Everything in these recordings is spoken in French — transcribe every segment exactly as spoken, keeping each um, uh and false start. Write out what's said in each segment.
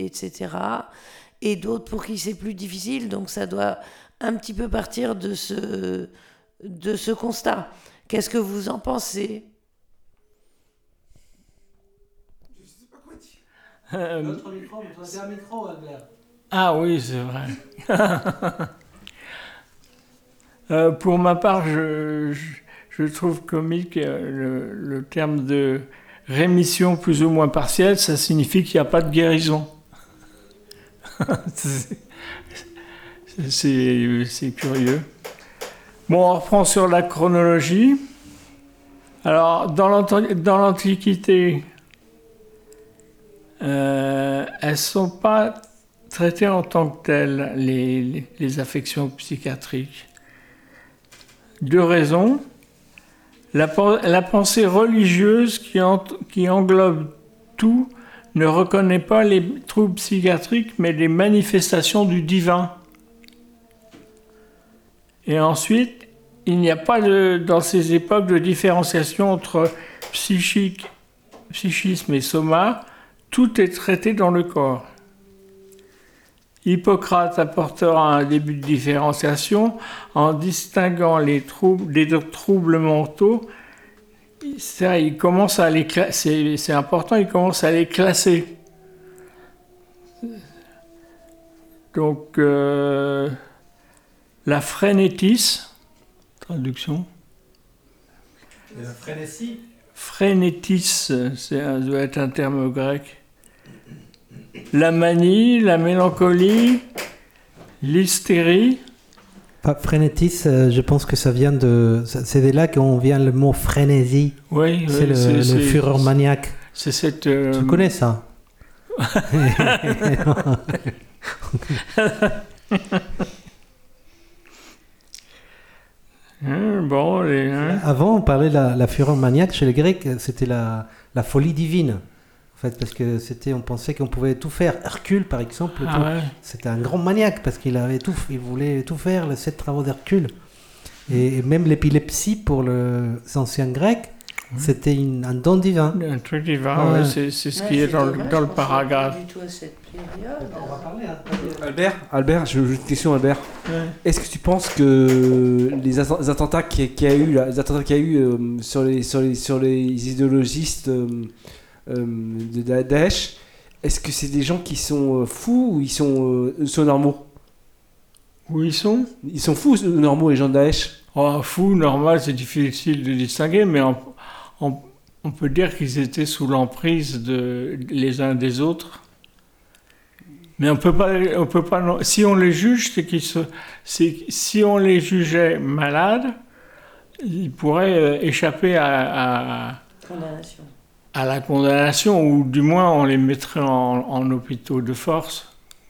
et cetera. Et d'autres pour qui c'est plus difficile. Donc ça doit un petit peu partir de ce, de ce constat. Qu'est-ce que vous en pensez ? Je ne sais pas quoi dire. Euh... L'autre micro, mais toi c'est un micro, Albert. Ah oui, c'est vrai. euh, pour ma part, je, je, je trouve comique le, le terme de rémission plus ou moins partielle, ça signifie qu'il n'y a pas de guérison. c'est, c'est, c'est curieux. Bon, on reprend sur la chronologie. Alors, dans, dans l'Antiquité, euh, elles ne sont pas traitées en tant que telles, les, les, les affections psychiatriques. Deux raisons. La, la pensée religieuse qui, en, qui englobe tout ne reconnaît pas les troubles psychiatriques, mais les manifestations du divin. Et ensuite, il n'y a pas de, dans ces époques de différenciation entre psychique, psychisme et soma. Tout est traité dans le corps. Hippocrate apportera un début de différenciation en distinguant les troubles, les troubles mentaux. Ça, il commence à les classer, c'est, c'est important, il commence à les classer. Donc, euh, la frénétis, traduction. La frénésie. Frénétis, c'est, ça doit être un terme grec. La manie, la mélancolie, l'hystérie. Frénétis, euh, je pense que ça vient de... C'est de là qu'on vient le mot frénésie. Oui, c'est oui, le, c'est, le c'est, fureur maniaque. C'est cette... Euh... Tu connais ça? hein, bon, les, hein. Avant, on parlait de la, la fureur maniaque. Chez les Grecs, c'était la, la folie divine. En fait, parce que c'était, on pensait qu'on pouvait tout faire. Hercule, par exemple, ah tout, ouais. c'était un grand maniaque parce qu'il avait tout, il voulait tout faire, les sept travaux d'Hercule. Et, et même l'épilepsie pour le, les anciens Grecs, mmh. c'était une, un don divin. Un truc divin, ah, ouais. c'est, c'est ce ouais, qui c'est est dans, dommage, dans le paragraphe. Pas du tout à cette période. On va parler. Hein. Albert, Albert, je veux une question, Albert. Ouais. Est-ce que tu penses que les attentats qu'il y a eu, là, les attentats qu'il y a eu euh, sur les sur les sur les idéologistes euh, Euh, de Daesh, est-ce que c'est des gens qui sont euh, fous ou ils sont, euh, sont normaux? Où ils sont? Ils sont fous ou normaux, les gens de Daesh? Oh, fous, normal, c'est difficile de distinguer, mais on, on, on peut dire qu'ils étaient sous l'emprise de, les uns des autres. Mais on peut pas, on peut pas. Si on les juge, c'est qu'ils se, c'est, si on les jugeait malades, ils pourraient échapper à, à condamnation. à la condamnation, ou du moins on les mettrait en, en hôpitaux de force.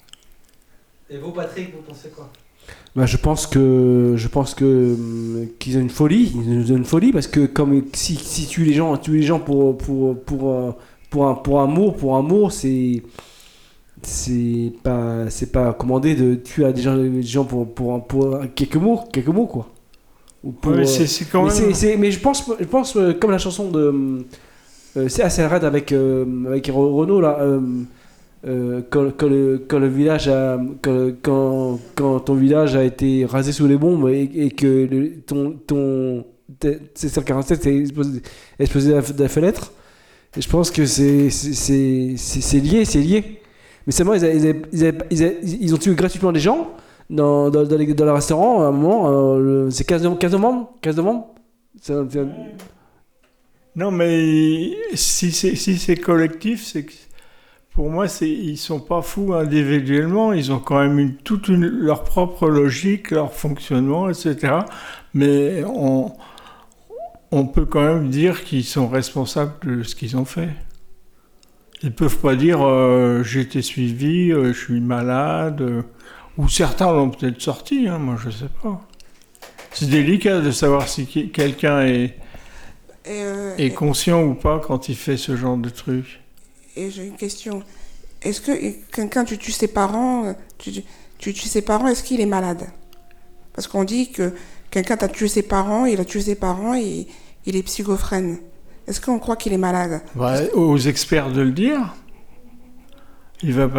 Et vous, Patrick, vous pensez quoi? Bah, je pense que je pense que qu'ils ont une folie, ils ont une folie parce que comme si si tuent les gens, tuent les gens pour pour pour pour un pour amour, pour amour, c'est c'est pas c'est pas commandé de tuer des gens, des gens pour pour pour quelques mots, quelques mots quoi. Ou pour, ouais, c'est, c'est quand mais même. C'est, c'est, mais je pense je pense comme la chanson de Euh, c'est assez raide avec, euh, avec Renaud là, euh, euh, quand, quand, le, quand le village a, quand, quand, quand ton village a été rasé sous les bombes et, et que le, ton, ton C cent quarante-sept est explosé, explosé de, la, de la fenêtre, et je pense que c'est, c'est, c'est, c'est, c'est lié, c'est lié. Mais seulement ils, ils, ils, ils, ils ont tué gratuitement des gens dans, dans, dans, les, dans le restaurant à un moment, euh, le, c'est quinze novembre, quinze novembre c'est, c'est, Non, mais si c'est, si c'est collectif, c'est que pour moi, c'est, ils ne sont pas fous individuellement. Ils ont quand même une, toute une, leur propre logique, leur fonctionnement, et cetera. Mais on, on peut quand même dire qu'ils sont responsables de ce qu'ils ont fait. Ils ne peuvent pas dire euh, « j'ai été suivi, euh, je suis malade euh, ». Ou certains l'ont peut-être sorti, hein, moi je ne sais pas. C'est délicat de savoir si quelqu'un est... Et euh, est conscient et... ou pas quand il fait ce genre de truc. Et j'ai une question. Est-ce que quelqu'un, tu tues ses parents, tu, tu tues ses parents, est-ce qu'il est malade? Parce qu'on dit que quelqu'un t'a tué ses parents, il a tué ses parents et il est psychophrène. Est-ce qu'on croit qu'il est malade? Bah, aux experts de le dire. Il va pas